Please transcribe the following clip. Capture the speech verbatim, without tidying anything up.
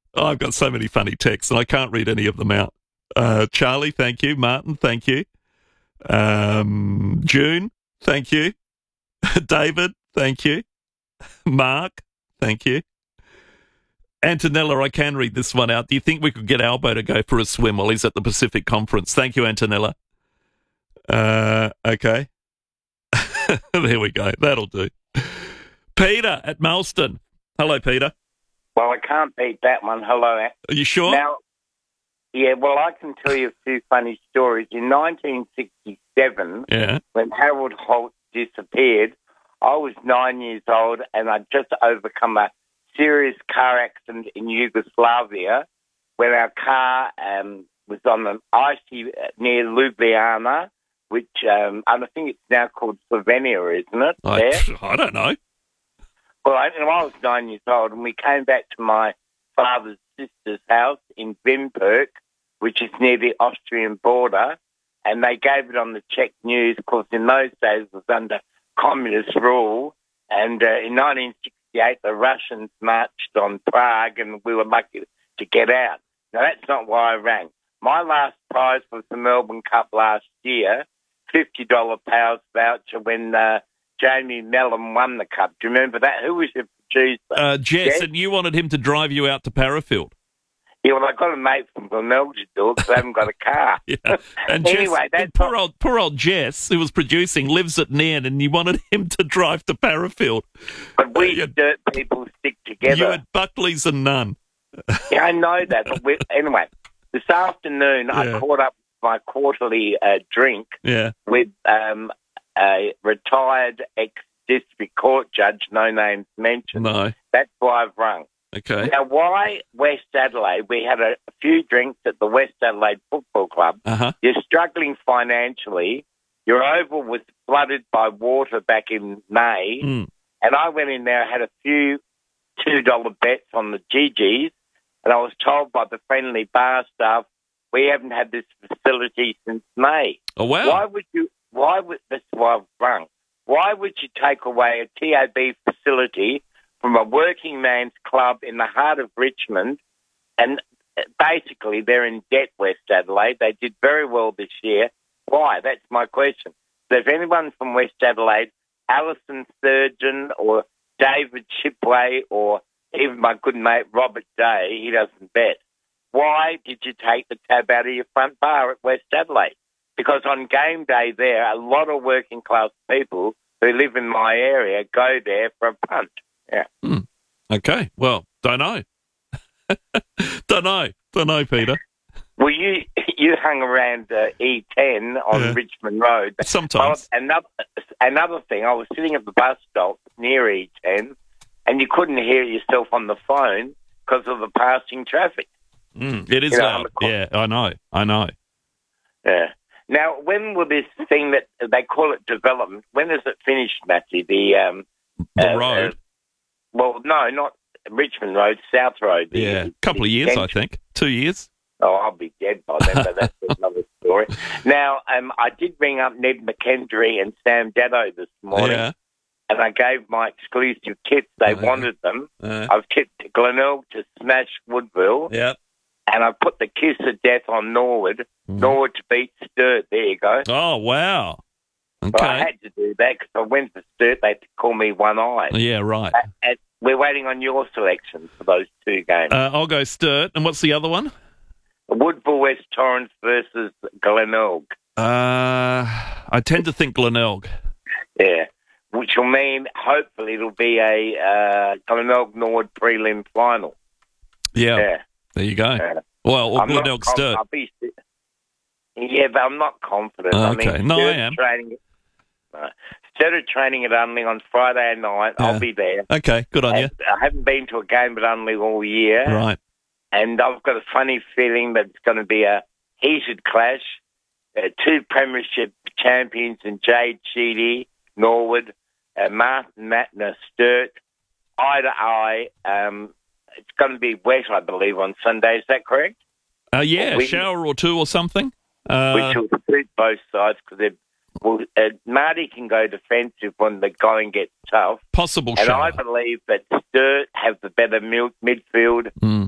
Oh, I've got so many funny texts, and I can't read any of them out. Uh, Charlie, thank you. Martin, thank you. Um, June, thank you. David, thank you. Mark, thank you. Antonella, I can read this one out. Do you think we could get Albo to go for a swim while he's at the Pacific Conference? Thank you, Antonella. Uh, okay. There we go. That'll do. Peter at Malston. Hello, Peter. Well, I can't beat that one. Hello. Are you sure? Now, yeah, well, I can tell you a few funny stories. In nineteen sixty-seven, yeah. when Harold Holt disappeared, I was nine years old and I'd just overcome a serious car accident in Yugoslavia when our car um, was on an icy near Ljubljana, which um, I think it's now called Slovenia, isn't it? I, I don't know. Well, I, you know, I was nine years old, and we came back to my father's sister's house in Vimperk, which is near the Austrian border, and they gave it on the Czech news. Of course, in those days, it was under communist rule, and uh, in nineteen sixty-eight, the Russians marched on Prague, and we were lucky to get out. Now, that's not why I rang. My last prize was the Melbourne Cup last year, fifty dollars Powers voucher when... Uh, Jamie Mellon won the cup. Do you remember that? Who was the producer? Uh, Jess, Jess, and you wanted him to drive you out to Parafield. Yeah, well, I got a mate from Glenelg to do it because I haven't got a car. yeah. And anyway, Jess, that's and poor not... old poor old Jess, who was producing, lives at Nairn, and you wanted him to drive to Parafield. But we uh, dirt people stick together. You had Buckley's and none. Yeah, I know that. But we, anyway, this afternoon yeah. I caught up with my quarterly uh, drink yeah. with... Um, a retired ex-district court judge, no names mentioned. No. That's why I've rung. Okay. Now, why West Adelaide? We had a, a few drinks at the West Adelaide Football Club. Uh-huh. You're struggling financially. Your oval was flooded by water back in May. Mm. And I went in there, had a few two dollar bets on the G Gs, and I was told by the friendly bar staff, we haven't had this facility since May. Oh, wow. Why would you... Why would that's why I've rung? Why would you take away a T A B facility from a working man's club in the heart of Richmond? And basically, they're in debt, West Adelaide. They did very well this year. Why? That's my question. So if anyone from West Adelaide, Alison Sturgeon or David Shipway or even my good mate Robert Day, he doesn't bet. Why did you take the tab out of your front bar at West Adelaide? Because on game day there, a lot of working class people who live in my area go there for a punt. Yeah. Mm. Okay. Well, don't know. don't know. Don't know, Peter. Well, you you hung around uh, E ten on yeah. Richmond Road. Sometimes. Well, another, another thing, I was sitting at the bus stop near E ten, and you couldn't hear yourself on the phone because of the passing traffic. Mm. It is you know, loud. Yeah, I know. I know. Yeah. Now, when will this thing that they call it development, when is it finished, Matthew? The, um, the uh, road? Uh, well, no, not Richmond Road, South Road. The, yeah, a couple of years, extension. I think. Two years. Oh, I'll be dead by then, but that's another story. Now, um, I did ring up Ned McKendry and Sam Daddo this morning, yeah. and I gave my exclusive tips. They uh, wanted them. Uh, I've tipped Glenelg to smash Woodville. Yeah. And I put the kiss of death on Norwood. Mm. Norwood to beat Sturt. There you go. Oh, wow. Okay. Well, I had to do that because I went for Sturt. They had to call me one-eyed. Yeah, right. And, and we're waiting on your selection for those two games. Uh, I'll go Sturt. And what's the other one? Woodville West Torrens versus Glenelg. Uh, I tend to think Glenelg. Yeah, which will mean hopefully it'll be a uh, Glenelg-Norwood prelim final. Yeah. Yeah. There you go. Yeah. Well, or Glenelg Sturt. Be, yeah, but I'm not confident. Okay. I mean, no, I am. Training, uh, instead of training at Unley on Friday night, yeah. I'll be there. Okay, good on and you. I haven't been to a game at Unley all year. Right. And I've got a funny feeling that it's going to be a heated clash. Uh, two premiership champions in Jade Sheedy, Norwood, uh, Martin Matner, Sturt, eye to eye. Um, It's going to be wet, I believe, on Sunday. Is that correct? Uh, yeah, a shower or two or something. Uh, Which will suit both sides because well, uh, Marty can go defensive when the going gets tough. Possible and shower. And I believe that Sturt have the better mid- midfield. Mm.